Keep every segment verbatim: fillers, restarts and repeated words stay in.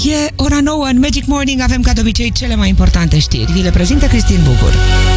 E ora nouă în Magic Morning, avem ca de obicei cele mai importante știri. Vi le prezintă Cristin Bucur.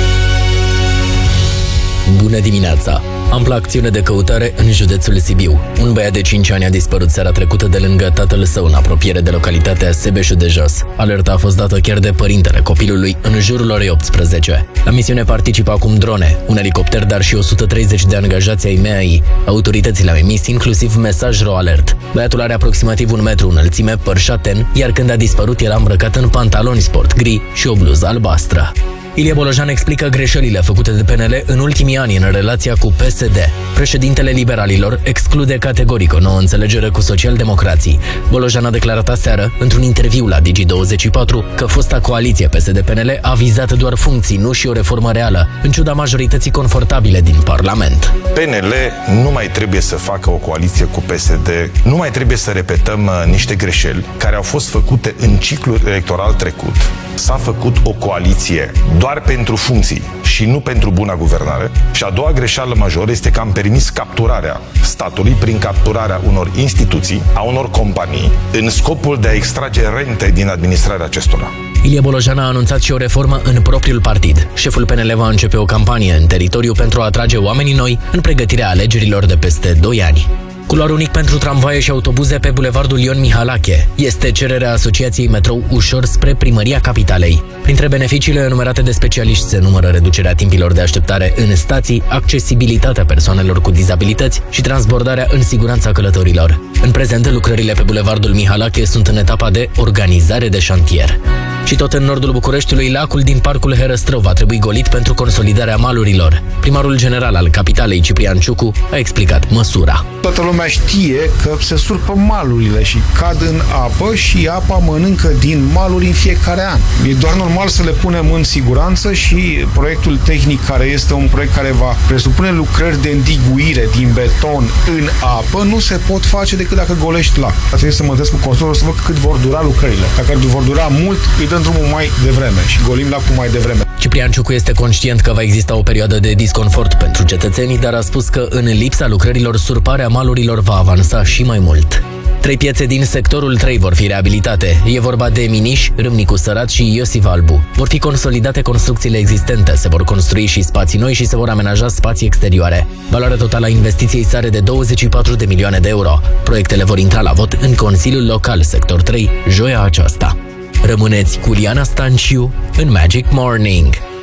Bună dimineața! Amplă acțiune de căutare în județul Sibiu. Un băiat de cinci ani a dispărut seara trecută de lângă tatăl său în apropiere de localitatea Sebeșul de Jos. Alerta a fost dată chiar de părintele copilului în jurul orei optsprezece. La misiune participă acum drone, un elicopter, dar și o sută treizeci de angajați ai M E A I. Autoritățile au emis inclusiv mesaj ro-alert. Băiatul are aproximativ un metru înălțime, părșaten, iar când a dispărut era îmbrăcat în pantaloni sport gri și o bluză albastră. Ilie Bolojan explică greșelile făcute de P N L în ultimii ani în relația cu P S D. Președintele liberalilor exclude categoric o nouă înțelegere cu socialdemocrații. Bolojan a declarat aseară, într-un interviu la Digi douăzeci și patru, că fosta coaliție P S D P N L a vizat doar funcții, nu și o reformă reală, în ciuda majorității confortabile din Parlament. P N L nu mai trebuie să facă o coaliție cu P S D, nu mai trebuie să repetăm uh, niște greșeli care au fost făcute în ciclul electoral trecut. S-a făcut o coaliție doar pentru funcții și nu pentru buna guvernare. Și a doua greșeală majoră este că am permis capturarea statului prin capturarea unor instituții, a unor companii, în scopul de a extrage rente din administrarea acestora. Ilie Bolojan a anunțat și o reformă în propriul partid. Șeful P N L va începe o campanie în teritoriu pentru a atrage oamenii noi în pregătirea alegerilor de peste doi ani. Culoar unic pentru tramvaie și autobuze pe bulevardul Ion Mihalache. Este cererea Asociației Metrou Ușor spre Primăria Capitalei. Printre beneficiile enumerate de specialiști se numără reducerea timpilor de așteptare în stații, accesibilitatea persoanelor cu dizabilități și transbordarea în siguranța călătorilor. În prezent, lucrările pe bulevardul Mihalache sunt în etapa de organizare de șantier. Și tot în nordul Bucureștiului, lacul din parcul Herăstrău va trebui golit pentru consolidarea malurilor. Primarul general al capitalei, Ciprian Ciucu, a explicat măsura. Toată lumea știe că se surpă malurile și cad în apă și apa mănâncă din maluri în fiecare an. E doar normal să le punem în siguranță și proiectul tehnic, care este un proiect care va presupune lucrări de îndiguire din beton în apă, nu se pot face decât dacă golești lac. Trebuie să mă întâlnesc cu constructorul să văd cât vor dura lucrările. Dacă vor dura mult, îi dăm drumul mai devreme și golim lacul mai devreme. Ciprian Ciucu este conștient că va exista o perioadă de disconfort pentru cetățenii, dar a spus că în lipsa lucrărilor, surparea malurilor va avansa și mai mult. Trei piețe din sectorul trei vor fi reabilitate. E vorba de Miniș, Râmnicu Sărat și Iosif Albu. Vor fi consolidate construcțiile existente, se vor construi și spații noi și se vor amenaja spații exterioare. Valoarea totală a investiției sare de douăzeci și patru de milioane de euro. Proiectele vor intra la vot în Consiliul Local Sector trei joia aceasta. Rămâneți cu Liana Stanciu în Magic Morning.